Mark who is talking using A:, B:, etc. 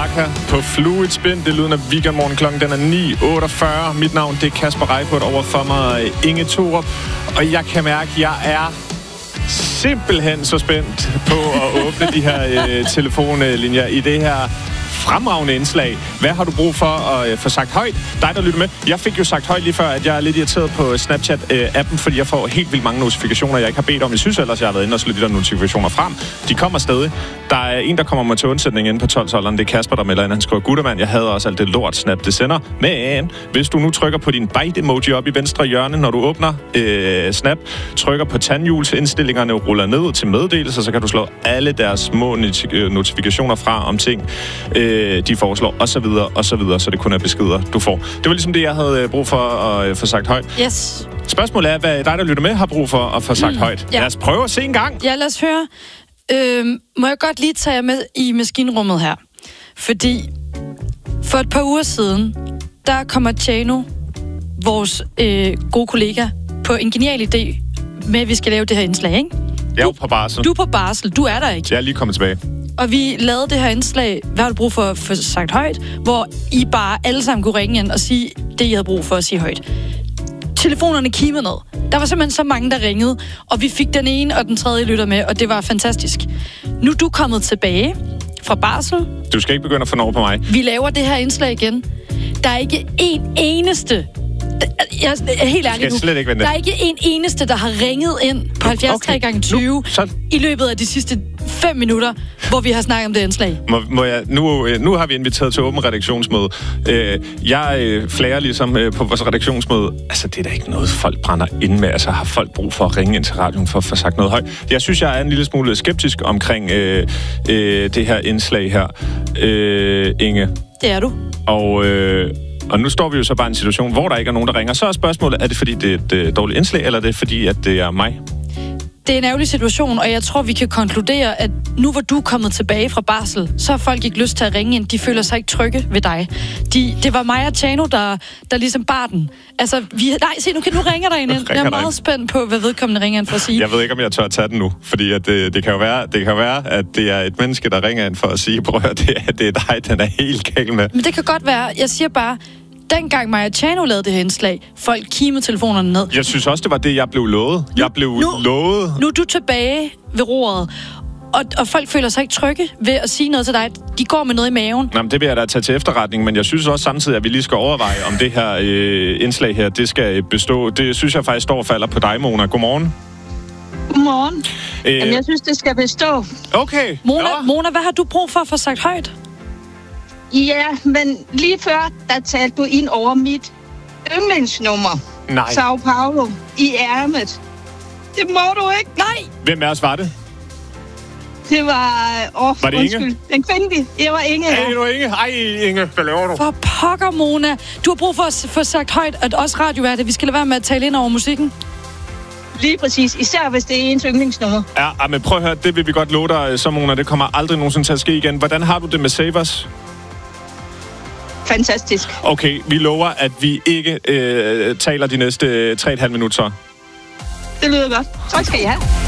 A: her på Fluid Spin. Det lyder af weekendmorgen. Klokken den er 9:48. Mit navn det er Kasper Reichert, over for mig Inge Thorup. Og jeg kan mærke, at jeg er simpelthen så spændt på at åbne de her telefonlinjer i det her fremragende indslag. Hvad har du brug for at få sagt højt? Dig, der lytter med. Jeg fik jo sagt højt lige før, at jeg er lidt irriteret på Snapchat-appen, fordi jeg får helt vildt mange notifikationer, jeg ikke har bedt om. Jeg synes ellers, jeg har været inde og slå de der notifikationer frem. De kommer stadig. Der er en, der kommer med til undsætning inde på 12-12'eren. Det er Kasper, der melder ind. Han skriver, guttermand, jeg havde også alt det lort Snap, det sender. Men hvis du nu trykker på din bite-emoji op i venstre hjørne, når du åbner Snap, trykker på tandhjulsindstillingerne, ruller ned til meddelelser, så kan du slå alle deres små notifikationer fra om ting, de foreslår, og så videre, så det kun er beskeder, du får. Det var ligesom det, jeg havde brug for at få sagt højt.
B: Yes.
A: Spørgsmålet er, hvad dig, der lytter med, har brug for at få sagt højt. Ja. Lad os prøve at se en gang.
B: Ja, lad os høre. Må jeg godt lige tage jer med i maskinrummet her? Fordi for et par uger siden, der kommer Tjano, vores gode kollega, på en genial idé med, at vi skal lave det her indslag, ikke?
A: Jeg er jo på barsel.
B: Du er på barsel. Du er der ikke.
A: Jeg er lige kommet tilbage.
B: Og vi lavede det her indslag, hvad har du brug for at få sagt højt, hvor I bare alle sammen kunne ringe ind og sige det, I havde brug for at sige højt. Telefonerne kimede ned. Der var simpelthen så mange, der ringede, og vi fik den ene og den tredje lytter med, og det var fantastisk. Nu er du kommet tilbage fra barsel.
A: Du skal ikke begynde at få over på mig.
B: Vi laver det her indslag igen. Der er ikke en eneste... Jeg er helt ærlig nu. Der er ikke en eneste, der har ringet ind på 73x20 i løbet af de sidste 5 minutter, hvor vi har snakket om det indslag.
A: Nu har vi inviteret til åben redaktionsmøde. Jeg flager ligesom på vores redaktionsmøde. Altså, det er da ikke noget, folk brænder ind med. Altså, har folk brug for at ringe ind til radioen for at få sagt noget højt? Jeg synes, jeg er en lille smule skeptisk omkring det her indslag her. Inge.
B: Det er du.
A: Og nu står vi jo så bare i en situation, hvor der ikke er nogen, der ringer. Så er spørgsmålet, er det fordi, det er et dårligt indslag, eller er det fordi, at det er mig?
B: Det er en ærgerlig situation, og jeg tror, vi kan konkludere, at nu hvor du er kommet tilbage fra barsel, så har folk ikke lyst til at ringe ind. De føler sig ikke trygge ved dig. Det var mig og Tjano, der ligesom bar den. Altså, se, nu ringer der en ind. Jeg er meget spændt på, hvad vedkommende ringer ind for at sige.
A: Jeg ved ikke, om jeg tør at tage den nu, fordi at det kan jo være, at det er et menneske, der ringer ind for at sige, prøv at det er dig, den er helt galt med.
B: Men det kan godt være. Jeg siger bare, dengang mig og Tjano lavede det her indslag, folk kimede telefonerne ned.
A: Jeg synes også, det var det, jeg blev lovet. Nu
B: er du tilbage ved roret, og folk føler sig ikke trygge ved at sige noget til dig. De går med noget i maven.
A: Jamen, det vil jeg da tage til efterretning, men jeg synes også samtidig, at vi lige skal overveje, om det her indslag her, det skal bestå. Det synes jeg faktisk står og falder på dig, Mona. Godmorgen.
C: Godmorgen. Jamen, jeg synes, det skal bestå.
A: Okay.
B: Mona, hvad har du brug for at få sagt højt?
C: Ja, men lige før, der talte du ind over mit yndlingsnummer.
A: Nej.
C: Sao Paulo i ærmet. Det må du ikke.
B: Nej.
A: Hvem af os var det?
C: Det var...
A: var det
C: undskyld.
A: Inge?
C: Den kvindelige. Det var Inge.
A: Hey, du Inge. Ej, Inge, hvad laver du?
B: For pokker, Mona. Du har brug for at få sagt højt, at også radio er det. Vi skal lade være med at tale ind over musikken.
C: Lige præcis. Især hvis det er ens yndlingsnummer.
A: Ja, men prøv at høre. Det vil vi godt love dig, så Mona. Det kommer aldrig nogensinde til at ske igen. Hvordan har du det med Savers?
C: Fantastisk.
A: Okay, vi lover, at vi ikke taler de næste 3,5 minutter.
C: Det lyder godt. Tak skal I have.